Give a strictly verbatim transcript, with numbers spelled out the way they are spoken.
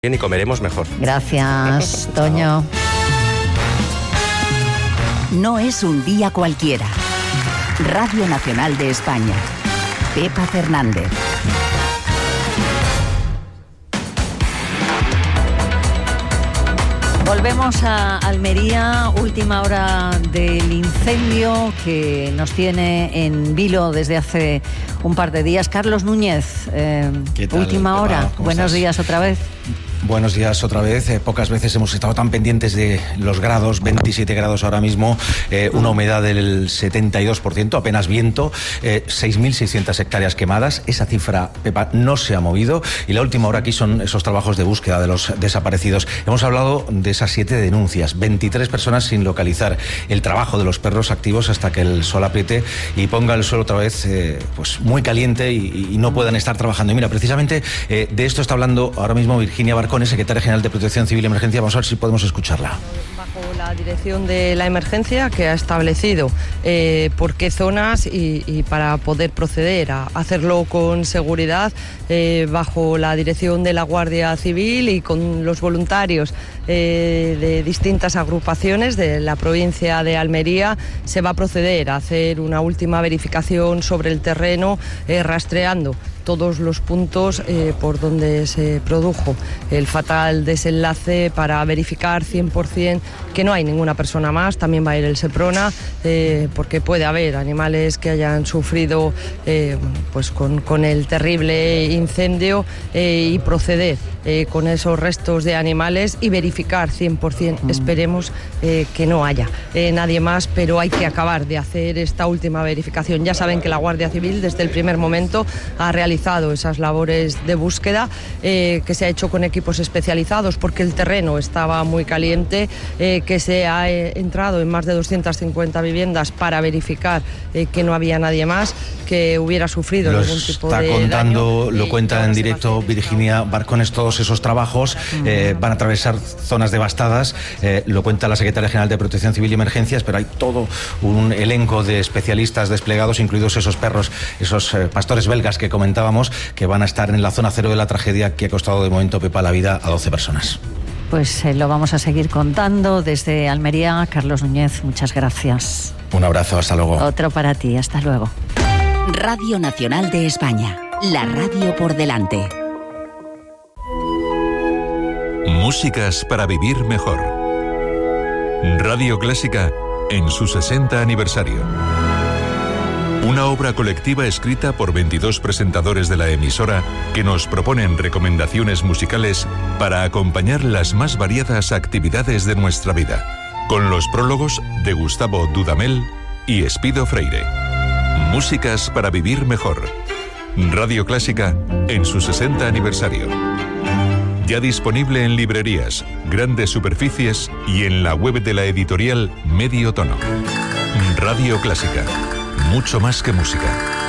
Bien, y comeremos mejor. Gracias, Toño. No es un día cualquiera. Radio Nacional de España. Pepa Fernández. Volvemos a Almería, última hora del incendio que nos tiene en vilo desde hace un par de días. Carlos Núñez, eh, última Pepa, hora. Buenos estás? días otra vez. Buenos días otra vez. Eh, pocas veces hemos estado tan pendientes de los grados, veintisiete grados ahora mismo, eh, una humedad del setenta y dos por ciento, apenas viento, eh, seis mil seiscientas hectáreas quemadas. Esa cifra, Pepa, no se ha movido. Y la última hora aquí son esos trabajos de búsqueda de los desaparecidos. Hemos hablado de esas siete denuncias, veintitrés personas sin localizar, el trabajo de los perros activos hasta que el sol apriete y ponga el suelo otra vez eh, pues muy caliente y, y no puedan estar trabajando. Y mira, precisamente eh, de esto está hablando ahora mismo Virginia Barcone, secretaria general de Protección Civil y Emergencia. Vamos a ver si podemos escucharla. Bajo la dirección de la emergencia, que ha establecido eh, por qué zonas y, y para poder proceder a hacerlo con seguridad, eh, bajo la dirección de la Guardia Civil y con los voluntarios eh, de distintas agrupaciones de la provincia de Almería, se va a proceder a hacer una última verificación sobre el terreno, eh, rastreando todos los puntos eh, por donde se produjo el fatal desenlace para verificar cien por ciento que no hay ninguna persona más. También va a ir el Seprona, eh, porque puede haber animales que hayan sufrido eh, pues con, con el terrible incendio eh, y proceder eh, con esos restos de animales y verificar cien por ciento. Mm. Esperemos eh, que no haya eh, nadie más, pero hay que acabar de hacer esta última verificación. Ya saben que la Guardia Civil desde el primer momento ha realizado realizado esas labores de búsqueda, eh, que se ha hecho con equipos especializados porque el terreno estaba muy caliente, eh, que se ha eh, entrado en más de doscientas cincuenta viviendas para verificar eh, que no había nadie más que hubiera sufrido Los ningún tipo está de contando, daño. Lo cuenta en directo Virginia Barcones, todos esos trabajos eh, van a atravesar zonas devastadas, eh, lo cuenta la secretaria general de Protección Civil y Emergencias, pero hay todo un elenco de especialistas desplegados, incluidos esos perros, esos eh, pastores belgas que comentábamos, que van a estar en la zona cero de la tragedia que ha costado de momento, Pepa, la vida a doce personas. Pues eh, lo vamos a seguir contando desde Almería. Carlos Núñez, muchas gracias. Un abrazo, hasta luego. Otro para ti, hasta luego. Radio Nacional de España, la radio por delante. Músicas para vivir mejor. Radio Clásica en su sesenta aniversario. Una obra colectiva escrita por veintidós presentadores de la emisora que nos proponen recomendaciones musicales para acompañar las más variadas actividades de nuestra vida, con los prólogos de Gustavo Dudamel y Espido Freire. Músicas para vivir mejor. Radio Clásica en su sesenta aniversario. Ya disponible en librerías, grandes superficies y en la web de la editorial Medio Tono. Radio Clásica. Mucho más que música.